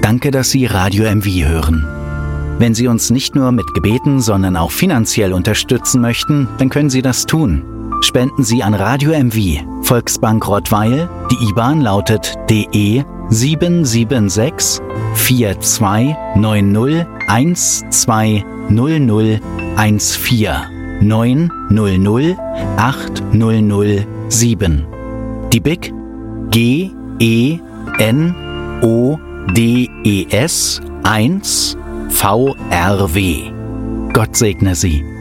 Danke, dass Sie Radio MV hören. Wenn Sie uns nicht nur mit Gebeten, sondern auch finanziell unterstützen möchten, dann können Sie das tun. Spenden Sie an Radio MV, Volksbank Rottweil. Die IBAN lautet DE 776 4290 120014 900 8007. Die BIC GENODES 1 VRW. Gott segne Sie.